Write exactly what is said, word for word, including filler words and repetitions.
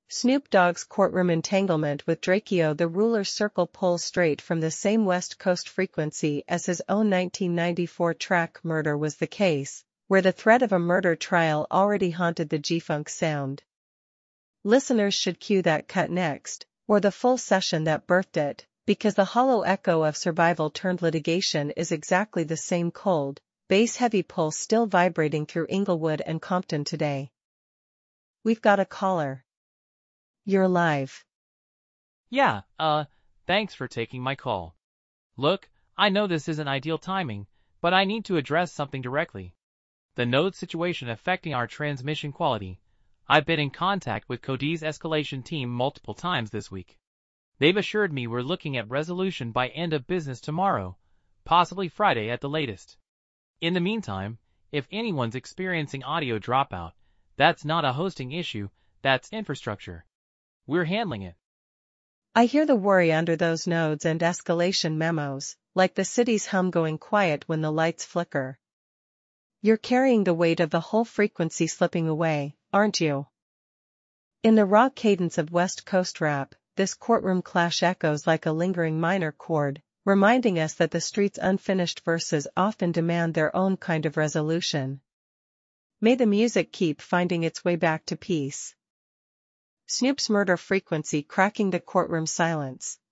Snoop Dogg's courtroom entanglement with Drakeo. The ruler's circle pulls straight from the same West Coast frequency as his own nineteen ninety-four track Murder Was the Case, where the threat of a murder trial already haunted the G-Funk sound. Listeners should cue that cut next, or the full session that birthed it, because the hollow echo of survival turned litigation is exactly the same cold, bass-heavy pulse still vibrating through Inglewood and Compton today. We've got a caller. You're live. Yeah, uh, thanks for taking my call. Look, I know this isn't ideal timing, but I need to address something directly. The node situation affecting our transmission quality. I've been in contact with Cody's escalation team multiple times this week. They've assured me we're looking at resolution by end of business tomorrow, possibly Friday at the latest. In the meantime, if anyone's experiencing audio dropout, that's not a hosting issue, that's infrastructure. We're handling it. I hear the worry under those nodes and escalation memos, like the city's hum going quiet when the lights flicker. You're carrying the weight of the whole frequency slipping away, aren't you? In the raw cadence of West Coast rap, this courtroom clash echoes like a lingering minor chord, reminding us that the street's unfinished verses often demand their own kind of resolution. May the music keep finding its way back to peace. Snoop's murder frequency cracking the courtroom silence.